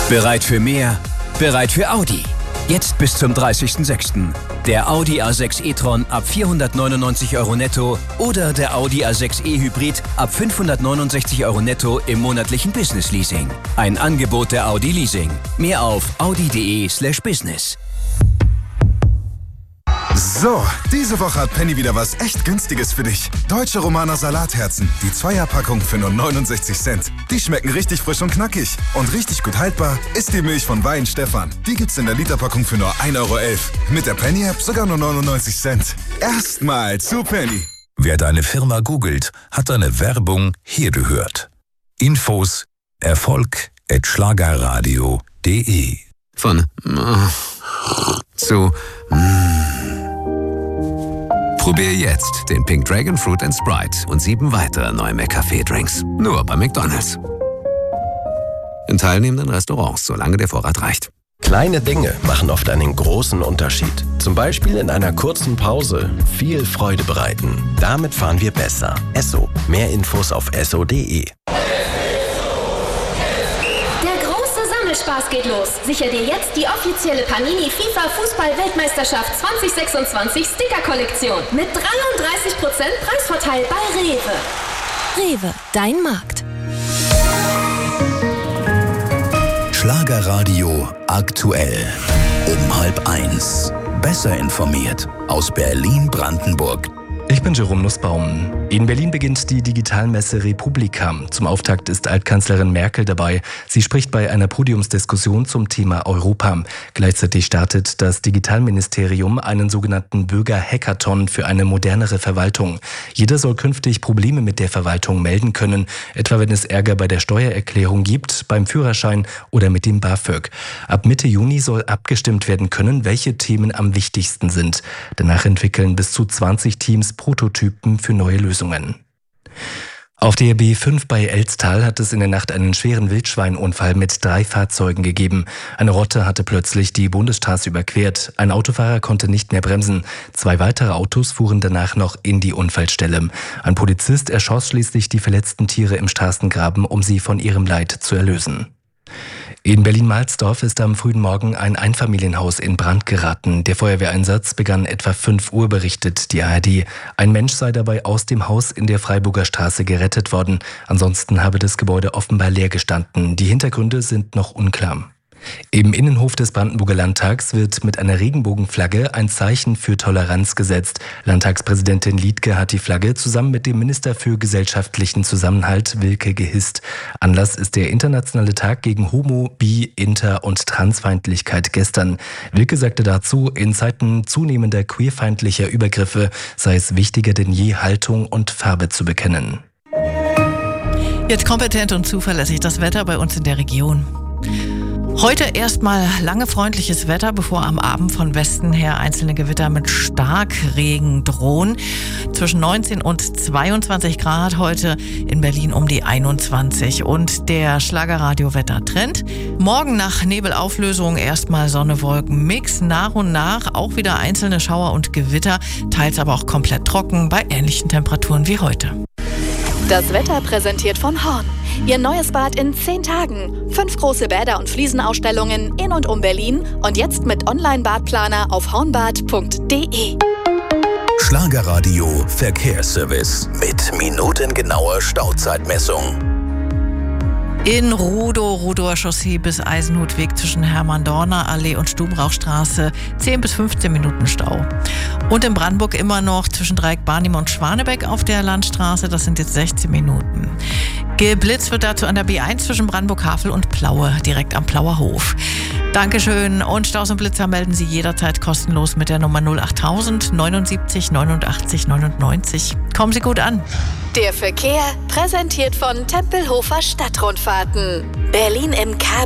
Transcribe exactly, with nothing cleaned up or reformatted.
Bereit für mehr? Bereit für Audi. Jetzt bis zum dreißigsten sechsten Der Audi A sechs e-tron ab vierhundertneunundneunzig Euro netto oder der Audi A sechs e-Hybrid ab fünfhundertneunundsechzig Euro netto im monatlichen Business-Leasing. Ein Angebot der Audi Leasing. Mehr auf audi.de slash business. So, diese Woche hat Penny wieder was echt Günstiges für dich. Deutsche Romaner Salatherzen, die Zweierpackung für nur neunundsechzig Cent. Die schmecken richtig frisch und knackig. Und richtig gut haltbar ist die Milch von Weihenstephan. Die gibt's in der Literpackung für nur ein Euro elf. Mit der Penny-App sogar nur neunundneunzig Cent. Erstmal zu Penny. Wer deine Firma googelt, hat deine Werbung hier gehört. Infos Erfolg at schlagerradio punkt de. Von äh, zu mm. Probier jetzt den Pink Dragon Fruit and Sprite und sieben weitere neue McCafé-Drinks. Nur bei McDonald's. In teilnehmenden Restaurants, solange der Vorrat reicht. Kleine Dinge machen oft einen großen Unterschied. Zum Beispiel in einer kurzen Pause viel Freude bereiten. Damit fahren wir besser. Esso. Mehr Infos auf esso punkt de. Spaß geht los. Sicher dir jetzt die offizielle Panini FIFA Fußball-Weltmeisterschaft zwanzig sechsundzwanzig Sticker-Kollektion mit dreiunddreißig Prozent Preisvorteil bei Rewe. Rewe, dein Markt. Schlagerradio aktuell. Um halb eins. Besser informiert aus Berlin-Brandenburg. Ich bin Jerome Nussbaum. In Berlin beginnt die Digitalmesse Republika. Zum Auftakt ist Altkanzlerin Merkel dabei. Sie spricht bei einer Podiumsdiskussion zum Thema Europa. Gleichzeitig startet das Digitalministerium einen sogenannten Bürger-Hackathon für eine modernere Verwaltung. Jeder soll künftig Probleme mit der Verwaltung melden können, etwa wenn es Ärger bei der Steuererklärung gibt, beim Führerschein oder mit dem BAföG. Ab Mitte Juni soll abgestimmt werden können, welche Themen am wichtigsten sind. Danach entwickeln bis zu zwanzig Teams Prototypen für neue Lösungen. Auf der B fünf bei Elztal hat es in der Nacht einen schweren Wildschweinunfall mit drei Fahrzeugen gegeben. Eine Rotte hatte plötzlich die Bundesstraße überquert. Ein Autofahrer konnte nicht mehr bremsen. Zwei weitere Autos fuhren danach noch in die Unfallstelle. Ein Polizist erschoss schließlich die verletzten Tiere im Straßengraben, um sie von ihrem Leid zu erlösen. In Berlin-Mahlsdorf ist am frühen Morgen ein Einfamilienhaus in Brand geraten. Der Feuerwehreinsatz begann etwa fünf Uhr, berichtet die A R D. Ein Mensch sei dabei aus dem Haus in der Freiburger Straße gerettet worden. Ansonsten habe das Gebäude offenbar leer gestanden. Die Hintergründe sind noch unklar. Im Innenhof des Brandenburger Landtags wird mit einer Regenbogenflagge ein Zeichen für Toleranz gesetzt. Landtagspräsidentin Liedtke hat die Flagge zusammen mit dem Minister für gesellschaftlichen Zusammenhalt Wilke gehisst. Anlass ist der internationale Tag gegen Homo-, Bi-, Inter- und Transfeindlichkeit gestern. Wilke sagte dazu, in Zeiten zunehmender queerfeindlicher Übergriffe sei es wichtiger denn je, Haltung und Farbe zu bekennen. Jetzt kompetent und zuverlässig das Wetter bei uns in der Region. Heute erstmal lange freundliches Wetter, bevor am Abend von Westen her einzelne Gewitter mit Starkregen drohen. Zwischen neunzehn und zweiundzwanzig Grad, heute in Berlin um die einundzwanzig. Und der Schlagerradio-Wettertrend. Morgen nach Nebelauflösung erstmal Sonne-Wolken-Mix. Nach und nach auch wieder einzelne Schauer und Gewitter, teils aber auch komplett trocken bei ähnlichen Temperaturen wie heute. Das Wetter präsentiert von Horn. Ihr neues Bad in zehn Tagen. Fünf große Bäder und Fliesenausstellungen in und um Berlin. Und jetzt mit Online-Badplaner auf hornbad punkt de. Schlagerradio Verkehrsservice mit minutengenauer Stauzeitmessung. In Rudow, Rudower Chaussee bis Eisenhutweg zwischen Hermann-Dorner-Allee und Stubenrauchstraße zehn bis fünfzehn Minuten Stau. Und in Brandenburg immer noch zwischen Dreieck Barnim und Schwanebeck auf der Landstraße, das sind jetzt sechzehn Minuten. Geblitzt wird dazu an der B eins zwischen Brandenburg-Havel und Plaue, direkt am Plauer Hof. Dankeschön und Staus und Blitzer melden Sie jederzeit kostenlos mit der Nummer null achttausend neunundsiebzig neunundachtzig neunundneunzig. Kommen Sie gut an. Der Verkehr präsentiert von Tempelhofer Stadtrundfahrten. Berlin im K